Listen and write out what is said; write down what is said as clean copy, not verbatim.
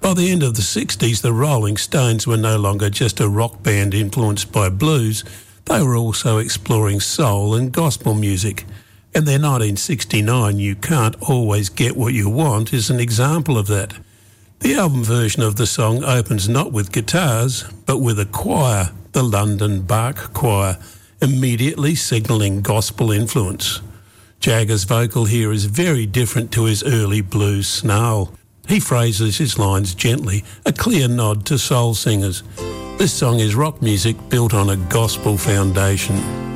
By the end of the 60s, the Rolling Stones were no longer just a rock band influenced by blues. They were also exploring soul and gospel music. And their 1969 You Can't Always Get What You Want is an example of that. The album version of the song opens not with guitars, but with a choir, the London Bach Choir, immediately signalling gospel influence. Jagger's vocal here is very different to his early blues snarl. He phrases his lines gently, a clear nod to soul singers. This song is rock music built on a gospel foundation.